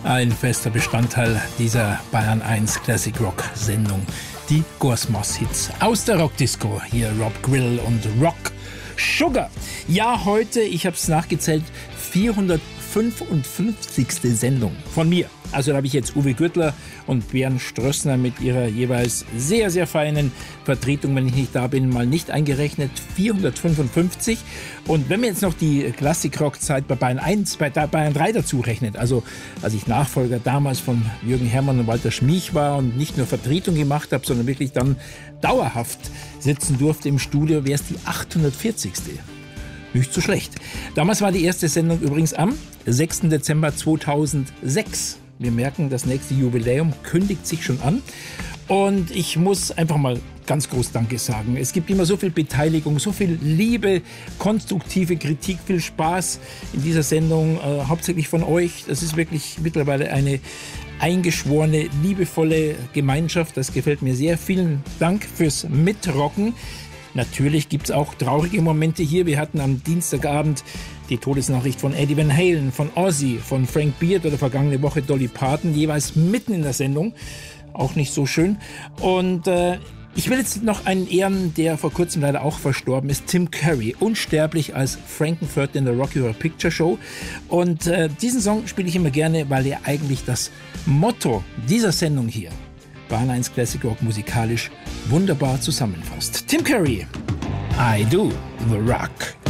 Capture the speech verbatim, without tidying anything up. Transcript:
Ein fester Bestandteil dieser Bayern eins Classic Rock Sendung. Die Gorsmos-Hits aus der Rockdisco. Hier Rob Grill und Rock Sugar. Ja, heute, ich habe es nachgezählt, vierhundertfünfundfünfzigste Sendung von mir. Also da habe ich jetzt Uwe Gürtler und Bernd Strössner mit ihrer jeweils sehr, sehr feinen Vertretung, wenn ich nicht da bin, mal nicht eingerechnet. vierhundertfünfundfünfzig. Und wenn man jetzt noch die Klassik-Rock-Zeit bei Bayern eins, bei Bayern drei dazu rechnet, also als ich Nachfolger damals von Jürgen Herrmann und Walter Schmiech war und nicht nur Vertretung gemacht habe, sondern wirklich dann dauerhaft sitzen durfte im Studio, wäre es die achthundertvierzigste. Nicht so schlecht. Damals war die erste Sendung übrigens am sechsten Dezember zweitausendsechs. Wir merken, das nächste Jubiläum kündigt sich schon an. Und ich muss einfach mal ganz groß Danke sagen. Es gibt immer so viel Beteiligung, so viel Liebe, konstruktive Kritik, viel Spaß in dieser Sendung, äh, hauptsächlich von euch. Das ist wirklich mittlerweile eine eingeschworene, liebevolle Gemeinschaft. Das gefällt mir sehr. Vielen Dank fürs Mitrocken. Natürlich gibt es auch traurige Momente hier. Wir hatten am Dienstagabend die Todesnachricht von Eddie Van Halen, von Ozzy, von Frank Beard oder vergangene Woche Dolly Parton, jeweils mitten in der Sendung. Auch nicht so schön. Und äh, ich will jetzt noch einen ehren, der vor kurzem leider auch verstorben ist, Tim Curry, unsterblich als Frankenfurter in der Rocky Horror Picture Show. Und äh, diesen Song spiele ich immer gerne, weil er eigentlich das Motto dieser Sendung hier, Bayern eins Classic Rock, musikalisch wunderbar zusammenfasst. Tim Curry, I Do the Rock.